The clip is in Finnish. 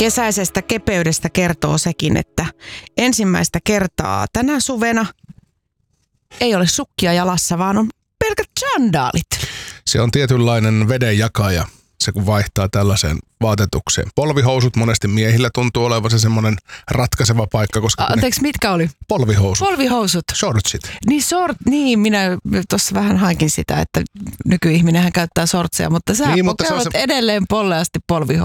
Kesäisestä kepeydestä kertoo sekin, että ensimmäistä kertaa tänä suvena ei ole sukkia jalassa, vaan on pelkät sandaalit. Se on tietynlainen vedenjakaja, se kun vaihtaa tällaiseen vaatetukseen. Polvihousut monesti miehillä tuntuu olevan se semmoinen ratkaiseva paikka, koska... Anteeksi, mitkä oli? Polvihousut. Polvihousut. Shortsit. Niin, minä tuossa vähän haikin sitä, että nykyihminenhän käyttää shortseja, mutta sä olet edelleen polleasti polvihousut.